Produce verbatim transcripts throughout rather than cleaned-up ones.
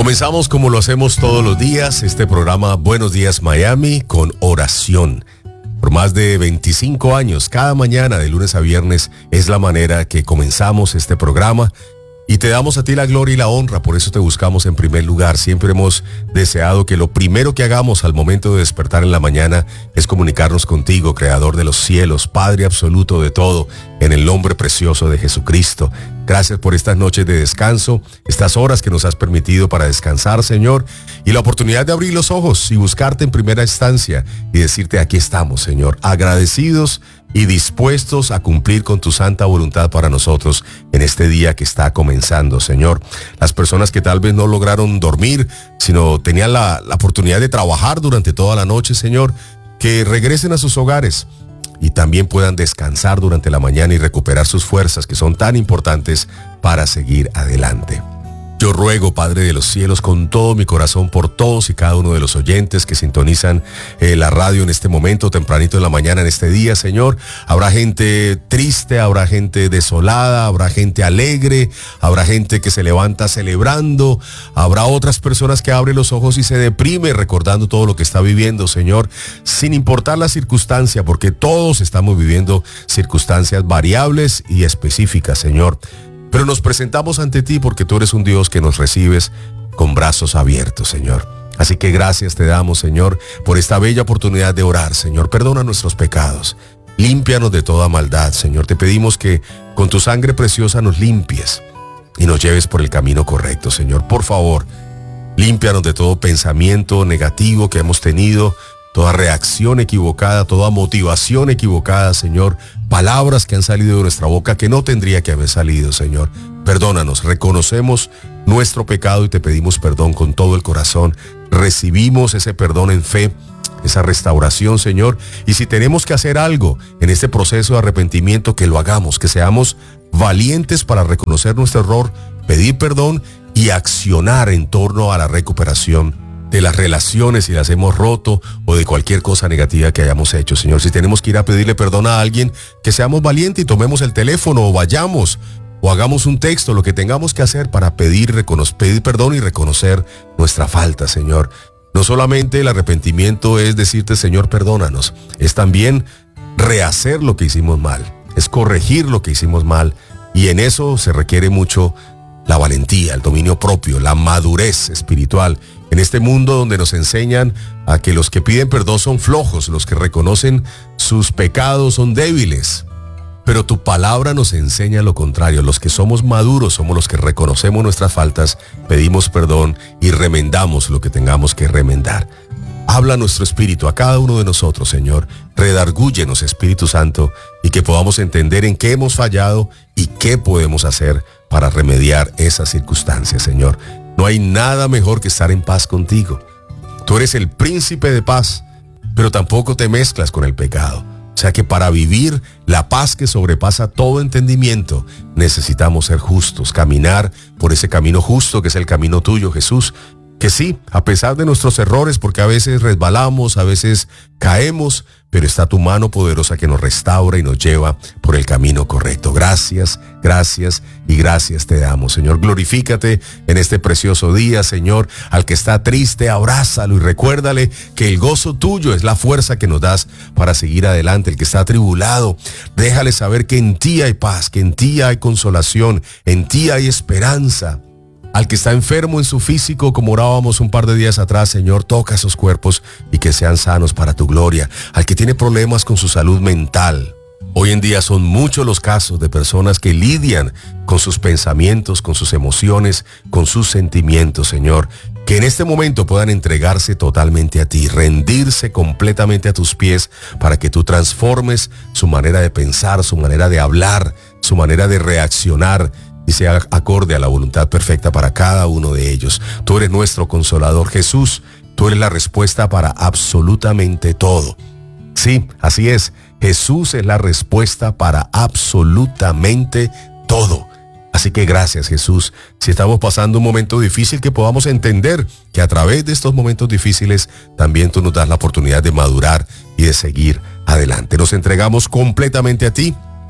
Comenzamos como lo hacemos todos los días, este programa Buenos Días Miami con oración. Por más de veinticinco años, cada mañana de lunes a viernes es la manera que comenzamos este programa y te damos a ti la gloria y la honra, por eso te buscamos en primer lugar. Siempre hemos deseado que lo primero que hagamos al momento de despertar en la mañana es comunicarnos contigo, Creador de los cielos, Padre absoluto de todo, en el nombre precioso de Jesucristo. Gracias por estas noches de descanso, estas horas que nos has permitido para descansar, Señor, y la oportunidad de abrir los ojos y buscarte en primera instancia y decirte: aquí estamos, Señor, agradecidos y dispuestos a cumplir con tu santa voluntad para nosotros en este día que está comenzando, Señor. Las personas que tal vez no lograron dormir, sino tenían la, la oportunidad de trabajar durante toda la noche, Señor, que regresen a sus hogares y también puedan descansar durante la mañana y recuperar sus fuerzas, que son tan importantes para seguir adelante. Yo ruego, Padre de los cielos, con todo mi corazón por todos y cada uno de los oyentes que sintonizan eh, la radio en este momento, tempranito en la mañana, en este día, Señor. Habrá gente triste, habrá gente desolada, habrá gente alegre, habrá gente que se levanta celebrando, habrá otras personas que abren los ojos y se deprime recordando todo lo que está viviendo, Señor, sin importar la circunstancia, porque todos estamos viviendo circunstancias variables y específicas, Señor. Pero nos presentamos ante ti porque tú eres un Dios que nos recibes con brazos abiertos, Señor. Así que gracias te damos, Señor, por esta bella oportunidad de orar, Señor. Perdona nuestros pecados. Límpianos de toda maldad, Señor. Te pedimos que con tu sangre preciosa nos limpies y nos lleves por el camino correcto, Señor. Por favor, límpianos de todo pensamiento negativo que hemos tenido, toda reacción equivocada, toda motivación equivocada, Señor. Palabras que han salido de nuestra boca que no tendría que haber salido, Señor. Perdónanos, reconocemos nuestro pecado y te pedimos perdón con todo el corazón. Recibimos ese perdón en fe, esa restauración, Señor. Y si tenemos que hacer algo en este proceso de arrepentimiento, que lo hagamos, que seamos valientes para reconocer nuestro error, pedir perdón y accionar en torno a la recuperación de las relaciones si las hemos roto o de cualquier cosa negativa que hayamos hecho, Señor. Si tenemos que ir a pedirle perdón a alguien, que seamos valientes y tomemos el teléfono o vayamos o hagamos un texto, lo que tengamos que hacer para pedir, reconocer, pedir perdón y reconocer nuestra falta, Señor. No solamente el arrepentimiento es decirte: Señor, perdónanos, es también rehacer lo que hicimos mal, es corregir lo que hicimos mal, y en eso se requiere mucho la valentía, el dominio propio, la madurez espiritual. En este mundo donde nos enseñan a que los que piden perdón son flojos, los que reconocen sus pecados son débiles. Pero tu palabra nos enseña lo contrario. Los que somos maduros somos los que reconocemos nuestras faltas, pedimos perdón y remendamos lo que tengamos que remendar. Habla nuestro espíritu a cada uno de nosotros, Señor. Redargúyenos, Espíritu Santo, y que podamos entender en qué hemos fallado y qué podemos hacer para remediar esas circunstancias, Señor. No hay nada mejor que estar en paz contigo. Tú eres el príncipe de paz, pero tampoco te mezclas con el pecado. O sea que para vivir la paz que sobrepasa todo entendimiento, necesitamos ser justos, caminar por ese camino justo que es el camino tuyo, Jesús. Que sí, a pesar de nuestros errores, porque a veces resbalamos, a veces caemos, pero está tu mano poderosa que nos restaura y nos lleva por el camino correcto. Gracias, gracias y gracias te damos, Señor. Glorifícate en este precioso día, Señor. Al que está triste, abrázalo y recuérdale que el gozo tuyo es la fuerza que nos das para seguir adelante. El que está atribulado, déjale saber que en ti hay paz, que en ti hay consolación, en ti hay esperanza. Al que está enfermo en su físico, como orábamos un par de días atrás, Señor, toca esos cuerpos y que sean sanos para tu gloria. Al que tiene problemas con su salud mental. Hoy en día son muchos los casos de personas que lidian con sus pensamientos, con sus emociones, con sus sentimientos, Señor. Que en este momento puedan entregarse totalmente a ti, rendirse completamente a tus pies para que tú transformes su manera de pensar, su manera de hablar, su manera de reaccionar, y sea acorde a la voluntad perfecta para cada uno de ellos. Tú eres nuestro consolador, Jesús. Tú eres la respuesta para absolutamente todo. Sí, así es. Jesús es la respuesta para absolutamente todo. Así que gracias, Jesús. Si estamos pasando un momento difícil, que podamos entender que a través de estos momentos difíciles también tú nos das la oportunidad de madurar y de seguir adelante. Nos entregamos completamente a ti.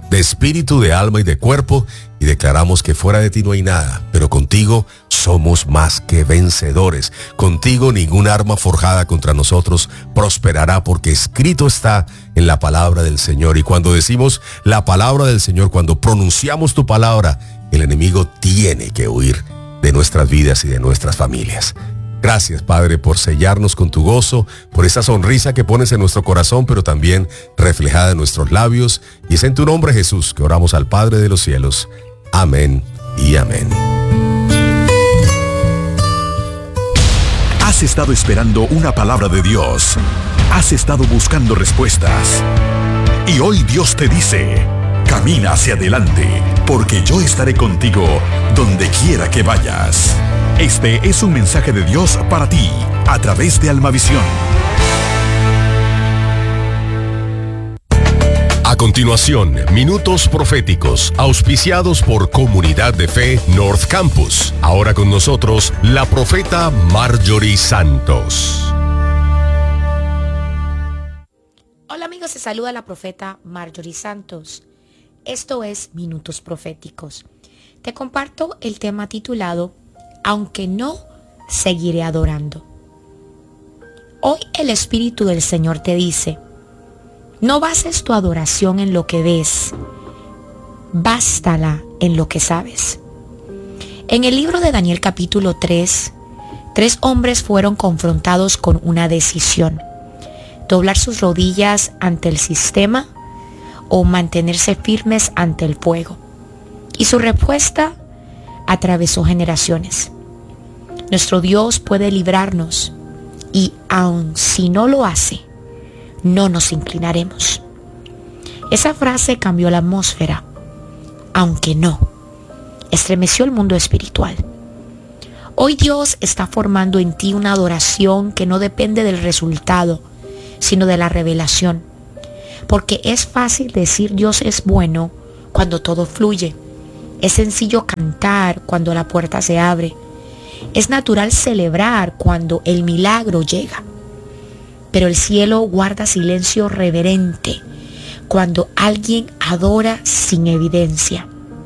de espíritu, de alma y de cuerpo, y declaramos que fuera de ti no hay nada, pero contigo somos más que vencedores. Contigo ningún arma forjada contra nosotros prosperará, porque escrito está en la palabra del Señor. Y cuando decimos la palabra del Señor, cuando pronunciamos tu palabra, el enemigo tiene que huir de nuestras vidas y de nuestras familias. Gracias, Padre, por sellarnos con tu gozo, por esa sonrisa que pones en nuestro corazón, pero también reflejada en nuestros labios. Y es en tu nombre, Jesús, que oramos al Padre de los cielos. Amén y amén. Has estado esperando una palabra de Dios. Has estado buscando respuestas. Y hoy Dios te dice: camina hacia adelante, porque yo estaré contigo donde quiera que vayas. Este es un mensaje de Dios para ti, a través de Almavisión. A continuación, minutos proféticos, auspiciados por Comunidad de Fe North Campus. Ahora con nosotros, la profeta Marjorie Santos. Hola amigos, se saluda la profeta Marjorie Santos. Esto es Minutos Proféticos. Te comparto el tema titulado Aunque no, seguiré adorando. Hoy el Espíritu del Señor te dice: no bases tu adoración en lo que ves, bástala en lo que sabes. En el libro de Daniel capítulo tres, tres hombres fueron confrontados con una decisión: doblar sus rodillas ante el sistema o mantenerse firmes ante el fuego. Y su respuesta atravesó generaciones. Nuestro Dios puede librarnos, y aun si no lo hace, no nos inclinaremos. Esa frase cambió la atmósfera. Aunque no, estremeció el mundo espiritual. Hoy Dios está formando en ti una adoración que no depende del resultado, sino de la revelación. Porque es fácil decir Dios es bueno cuando todo fluye. Es sencillo cantar cuando la puerta se abre. Es natural celebrar cuando el milagro llega. Pero el cielo guarda silencio reverente cuando alguien adora sin evidencia.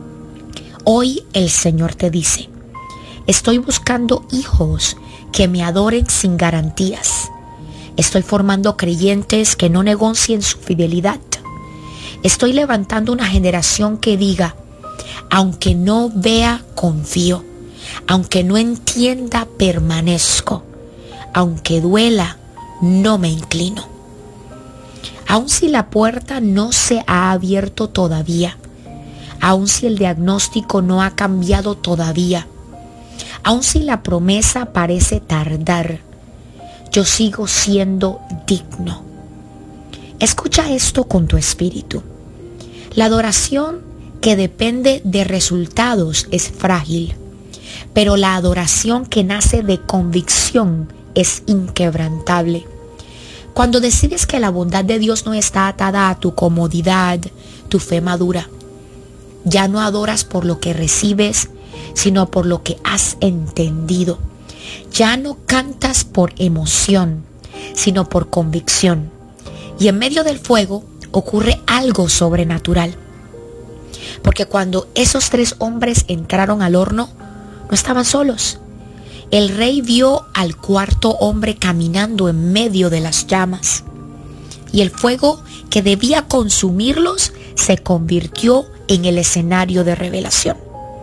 Hoy el Señor te dice: estoy buscando hijos que me adoren sin garantías. Estoy formando creyentes que no negocien su fidelidad. Estoy levantando una generación que diga: aunque no vea, confío. Aunque no entienda, permanezco. Aunque duela, no me inclino. Aun si la puerta no se ha abierto todavía, aun si el diagnóstico no ha cambiado todavía, aun si la promesa parece tardar, yo sigo siendo digno. Escucha esto con tu espíritu. La adoración que depende de resultados es frágil, pero la adoración que nace de convicción es inquebrantable. Cuando decides que la bondad de Dios no está atada a tu comodidad, tu fe madura. Ya no adoras por lo que recibes, sino por lo que has entendido. Ya no cantas por emoción, sino por convicción. Y en medio del fuego ocurre algo sobrenatural. Porque cuando esos tres hombres entraron al horno, no estaban solos. El rey vio al cuarto hombre caminando en medio de las llamas. Y el fuego que debía consumirlos se convirtió en el escenario de revelación.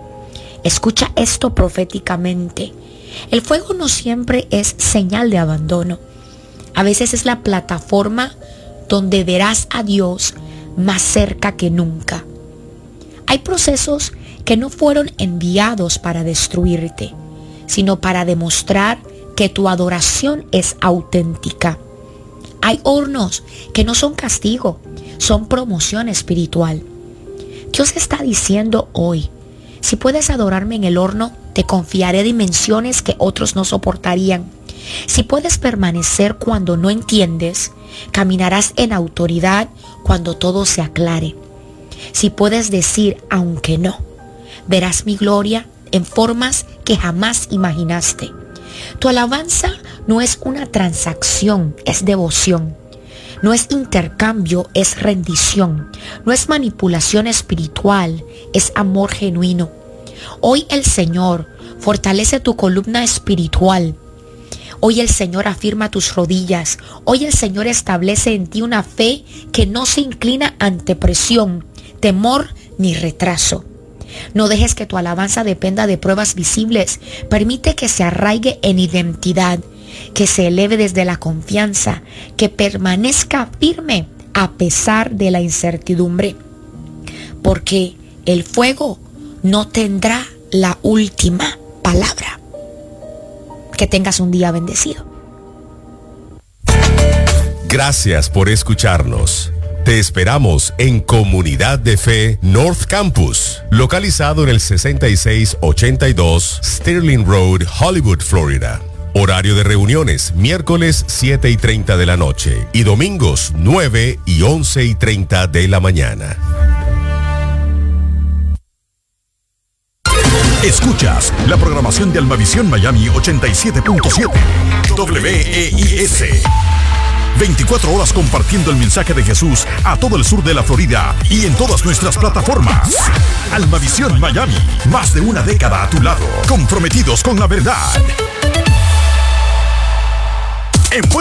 Escucha esto proféticamente. El fuego no siempre es señal de abandono. A veces es la plataforma donde verás a Dios más cerca que nunca. Hay procesos que no fueron enviados para destruirte, sino para demostrar que tu adoración es auténtica. Hay hornos que no son castigo, son promoción espiritual. Dios está diciendo hoy: si puedes adorarme en el horno, te confiaré dimensiones que otros no soportarían. Si puedes permanecer cuando no entiendes, caminarás en autoridad cuando todo se aclare. Si puedes decir aunque no, verás mi gloria en formas que jamás imaginaste. Tu alabanza no es una transacción, es devoción. No es intercambio, es rendición. No es manipulación espiritual, es amor genuino. Hoy el Señor fortalece tu columna espiritual. Hoy el Señor afirma tus rodillas. Hoy el Señor establece en ti una fe que no se inclina ante presión, temor ni retraso. No dejes que tu alabanza dependa de pruebas visibles. Permite que se arraigue en identidad, que se eleve desde la confianza, que permanezca firme a pesar de la incertidumbre. Porque el fuego no tendrá la última palabra. Que tengas un día bendecido. Gracias por escucharnos. Te esperamos en Comunidad de Fe North Campus, localizado en el sesenta y seis ochenta y dos Sterling Road, Hollywood, Florida. Horario de reuniones, miércoles siete y treinta de la noche y domingos nueve y once y treinta de la mañana. Escuchas la programación de Almavisión Miami ochenta y siete punto siete W E I S. veinticuatro horas compartiendo el mensaje de Jesús a todo el sur de la Florida y en todas nuestras plataformas. Almavisión Miami, más de una década a tu lado, comprometidos con la verdad. En